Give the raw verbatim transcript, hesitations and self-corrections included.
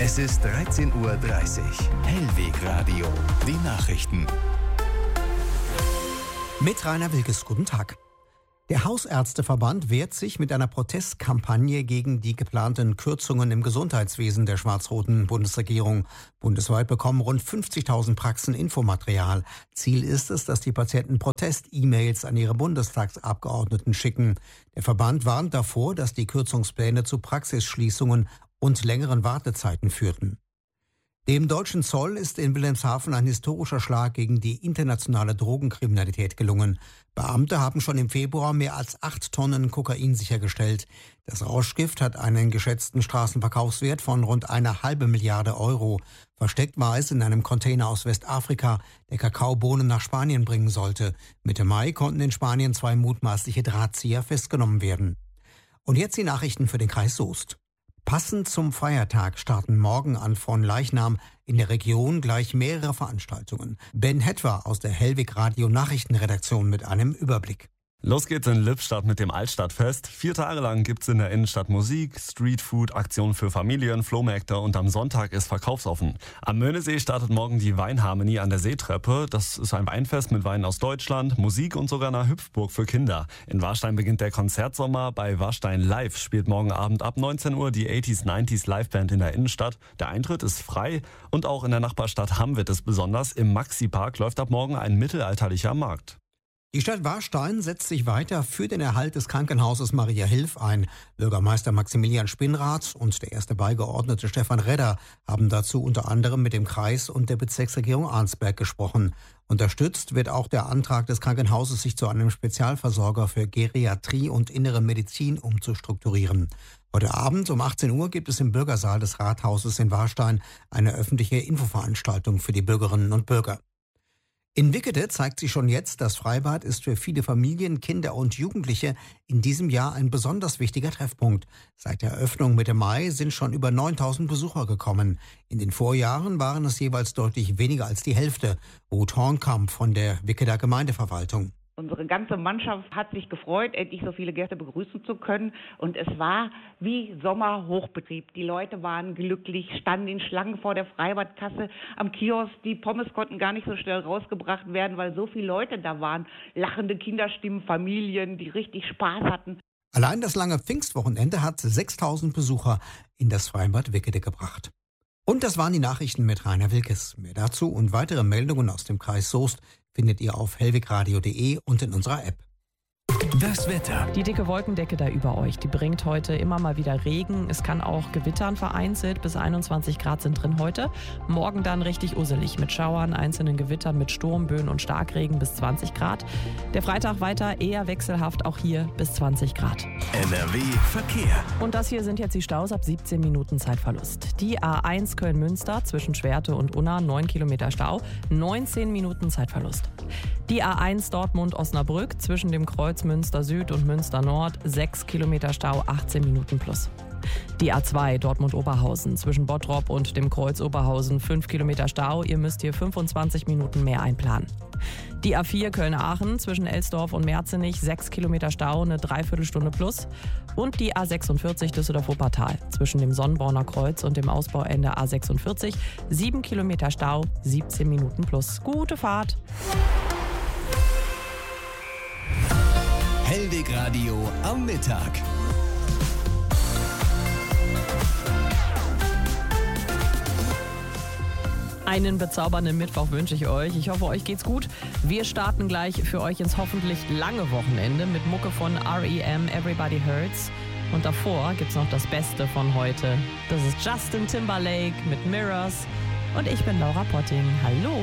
Es ist dreizehn Uhr dreißig. Hellweg Radio. Die Nachrichten. Mit Rainer Wilkes, guten Tag. Der Hausärzteverband wehrt sich mit einer Protestkampagne gegen die geplanten Kürzungen im Gesundheitswesen der schwarz-roten Bundesregierung. Bundesweit bekommen rund fünfzigtausend Praxen Infomaterial. Ziel ist es, dass die Patienten Protest-E-Mails an ihre Bundestagsabgeordneten schicken. Der Verband warnt davor, dass die Kürzungspläne zu Praxisschließungen und längeren Wartezeiten führten. Dem deutschen Zoll ist in Wilhelmshaven ein historischer Schlag gegen die internationale Drogenkriminalität gelungen. Beamte haben schon im Februar mehr als acht Tonnen Kokain sichergestellt. Das Rauschgift hat einen geschätzten Straßenverkaufswert von rund eine halbe Milliarde Euro. Versteckt war es in einem Container aus Westafrika, der Kakaobohnen nach Spanien bringen sollte. Mitte Mai konnten in Spanien zwei mutmaßliche Drahtzieher festgenommen werden. Und jetzt die Nachrichten für den Kreis Soest. Passend zum Feiertag starten morgen an Fronleichnam in der Region gleich mehrere Veranstaltungen. Ben Hetwer aus der Hellweg Radio Nachrichtenredaktion mit einem Überblick. Los geht's in Lippstadt mit dem Altstadtfest. Vier Tage lang gibt's in der Innenstadt Musik, Streetfood, Aktionen für Familien, Flohmärkte und am Sonntag ist verkaufsoffen. Am Möhnesee startet morgen die Weinharmonie an der Seetreppe. Das ist ein Weinfest mit Weinen aus Deutschland, Musik und sogar einer Hüpfburg für Kinder. In Warstein beginnt der Konzertsommer. Bei Warstein Live spielt morgen Abend ab neunzehn Uhr die achtziger, neunziger Liveband in der Innenstadt. Der Eintritt ist frei und auch in der Nachbarstadt Hamm wird es besonders. Im Maxi-Park läuft ab morgen ein mittelalterlicher Markt. Die Stadt Warstein setzt sich weiter für den Erhalt des Krankenhauses Maria Hilf ein. Bürgermeister Maximilian Spinnrath und der erste Beigeordnete Stefan Redder haben dazu unter anderem mit dem Kreis und der Bezirksregierung Arnsberg gesprochen. Unterstützt wird auch der Antrag des Krankenhauses, sich zu einem Spezialversorger für Geriatrie und innere Medizin umzustrukturieren. Heute Abend um achtzehn Uhr gibt es im Bürgersaal des Rathauses in Warstein eine öffentliche Infoveranstaltung für die Bürgerinnen und Bürger. In Wickede zeigt sich schon jetzt, das Freibad ist für viele Familien, Kinder und Jugendliche in diesem Jahr ein besonders wichtiger Treffpunkt. Seit der Eröffnung Mitte Mai sind schon über neuntausend Besucher gekommen. In den Vorjahren waren es jeweils deutlich weniger als die Hälfte. Ruth Hornkamp von der Wickeder Gemeindeverwaltung. Unsere ganze Mannschaft hat sich gefreut, endlich so viele Gäste begrüßen zu können. Und es war wie Sommerhochbetrieb. Die Leute waren glücklich, standen in Schlangen vor der Freibadkasse am Kiosk. Die Pommes konnten gar nicht so schnell rausgebracht werden, weil so viele Leute da waren. Lachende Kinderstimmen, Familien, die richtig Spaß hatten. Allein das lange Pfingstwochenende hat sechstausend Besucher in das Freibad Wickede gebracht. Und das waren die Nachrichten mit Rainer Wilkes. Mehr dazu und weitere Meldungen aus dem Kreis Soest findet ihr auf hellwegradio punkt de und in unserer App. Das Wetter. Die dicke Wolkendecke da über euch, die bringt heute immer mal wieder Regen. Es kann auch gewittern vereinzelt. Bis einundzwanzig Grad sind drin heute. Morgen dann richtig usselig mit Schauern, einzelnen Gewittern mit Sturmböen und Starkregen bis zwanzig Grad. Der Freitag weiter eher wechselhaft, auch hier bis zwanzig Grad. N R W Verkehr. Und das hier sind jetzt die Staus ab siebzehn Minuten Zeitverlust. Die A eins Köln-Münster zwischen Schwerte und Unna, neun Kilometer Stau, neunzehn Minuten Zeitverlust. Die A eins Dortmund-Osnabrück zwischen dem Kreuz Münster Süd und Münster Nord, sechs Kilometer Stau, achtzehn Minuten plus. Die A zwei Dortmund-Oberhausen zwischen Bottrop und dem Kreuz Oberhausen, fünf Kilometer Stau, ihr müsst hier fünfundzwanzig Minuten mehr einplanen. Die A vier Köln-Aachen zwischen Elsdorf und Merzenich, sechs Kilometer Stau, eine Dreiviertelstunde plus. Und die A sechsundvierzig Düsseldorf-Wuppertal zwischen dem Sonnenborner Kreuz und dem Ausbauende A sechsundvierzig, sieben Kilometer Stau, siebzehn Minuten plus. Gute Fahrt! Hellweg Radio am Mittag. Einen bezaubernden Mittwoch wünsche ich euch. Ich hoffe, euch geht's gut. Wir starten gleich für euch ins hoffentlich lange Wochenende mit Mucke von R E M, Everybody Hurts. Und davor gibt's noch das Beste von heute. Das ist Justin Timberlake mit Mirrors. Und ich bin Laura Potting. Hallo!